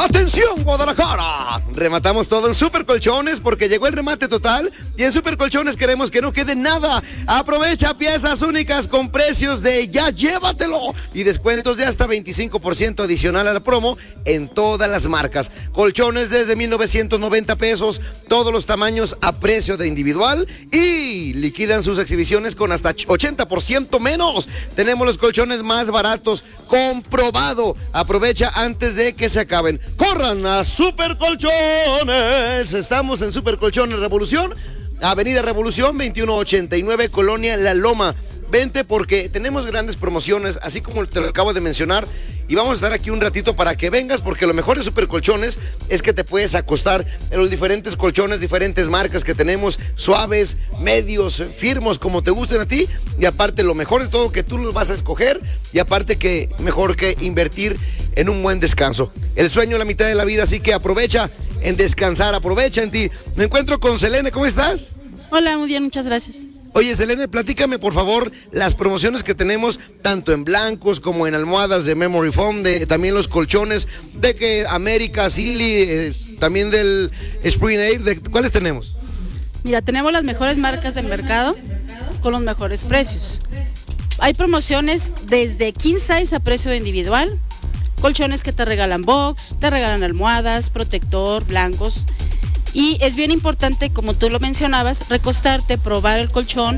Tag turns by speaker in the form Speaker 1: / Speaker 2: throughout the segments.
Speaker 1: ¡Atención, Guadalajara! Rematamos todo en Super Colchones porque llegó el remate total y en Super Colchones queremos que no quede nada. Aprovecha piezas únicas con precios de ya llévatelo y descuentos de hasta 25% adicional a la promo en todas las marcas. Colchones desde 1,990 pesos, todos los tamaños a precio de individual y liquidan sus exhibiciones con hasta 80% menos. Tenemos los colchones más baratos, comprobado. Aprovecha antes de que se acaben. Corran a Super Colchones. Estamos en Super Colchones Revolución, Avenida Revolución 2189, Colonia La Loma. Vente porque tenemos grandes promociones, así como te lo acabo de mencionar. Y vamos a estar aquí un ratito para que vengas, porque lo mejor de Super Colchones es que te puedes acostar en los diferentes colchones, diferentes marcas que tenemos, suaves, medios, firmes, como te gusten a ti. Y aparte, lo mejor de todo, que tú los vas a escoger. Y aparte, que mejor que invertir en un buen descanso. El sueño es la mitad de la vida, así que aprovecha en descansar, aprovecha en ti. Me encuentro con Selene, ¿cómo estás?
Speaker 2: Hola, muy bien, muchas gracias.
Speaker 1: Oye, Selene, platícame por favor las promociones que tenemos tanto en blancos como en almohadas de Memory Foam, de también los colchones de que América, Silly, también del Spring Air, ¿de cuáles tenemos?
Speaker 2: Mira, tenemos las mejores marcas del mercado con los mejores precios. Hay promociones desde king size a precio de individual, colchones que te regalan box, te regalan almohadas, protector, blancos. Y es bien importante, como tú lo mencionabas, recostarte, probar el colchón,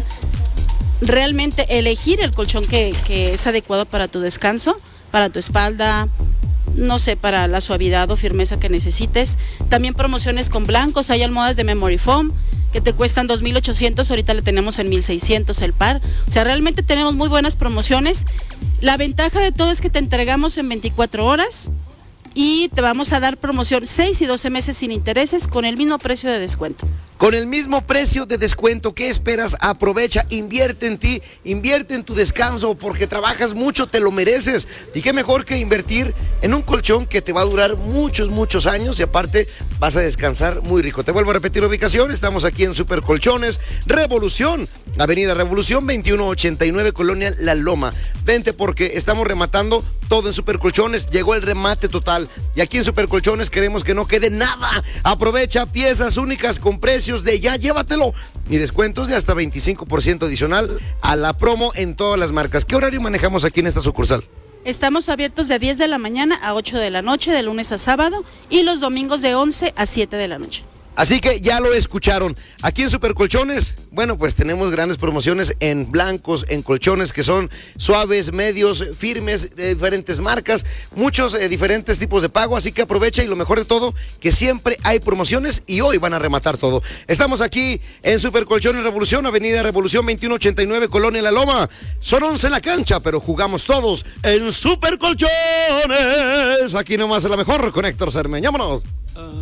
Speaker 2: realmente elegir el colchón que es adecuado para tu descanso, para tu espalda, no sé, para la suavidad o firmeza que necesites. También promociones con blancos, hay almohadas de Memory Foam que te cuestan 2,800, ahorita le tenemos en 1,600 el par. O sea, realmente tenemos muy buenas promociones. La ventaja de todo es que te entregamos en 24 horas. Y te vamos a dar promoción 6 y 12 meses sin intereses con el mismo precio de descuento.
Speaker 1: Con el mismo precio de descuento, ¿qué esperas? Aprovecha, invierte en ti, invierte en tu descanso, porque trabajas mucho, te lo mereces. Y qué mejor que invertir en un colchón que te va a durar muchos, muchos años y aparte vas a descansar muy rico. Te vuelvo a repetir la ubicación, estamos aquí en Super Colchones Revolución, Avenida Revolución 2189, Colonia La Loma. Vente porque estamos rematando todo en Super Colchones, llegó el remate total. Y aquí en Super Colchones queremos que no quede nada. Aprovecha piezas únicas con precios de ya llévatelo y descuentos de hasta 25% adicional a la promo en todas las marcas. ¿Qué horario manejamos aquí en esta sucursal?
Speaker 2: Estamos abiertos de 10 de la mañana a 8 de la noche, de lunes a sábado, y los domingos de 11 a 7 de la noche.
Speaker 1: Así que ya lo escucharon. Aquí en Super Colchones, bueno, pues tenemos grandes promociones en blancos, en colchones que son suaves, medios, firmes, de diferentes marcas, muchos diferentes tipos de pago, así que aprovecha y lo mejor de todo, que siempre hay promociones y hoy van a rematar todo. Estamos aquí en Super Colchones Revolución, Avenida Revolución 2189, Colonia La Loma. Son 11 en la cancha, pero jugamos todos en Super Colchones. Aquí nomás la mejor con Héctor Cermeño. Vámonos.